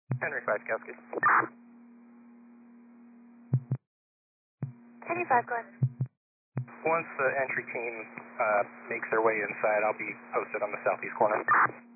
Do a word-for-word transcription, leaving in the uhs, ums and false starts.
Henry five, Kowski. Henry five, go ahead. Once the entry team uh, makes their way inside, I'll be posted on the southeast corner.